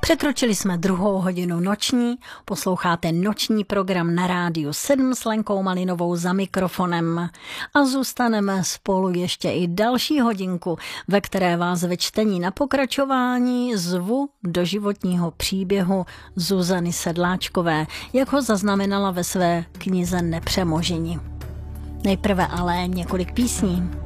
Překročili jsme 2. hodinu noční, posloucháte noční program na Rádiu 7 s Lenkou Malinovou za mikrofonem a zůstaneme spolu ještě i další hodinku, ve které vás ve čtení na pokračování zvu do životního příběhu Zuzany Sedláčkové, jak ho zaznamenala ve své knize Nepřemožení. Nejprve ale několik písní.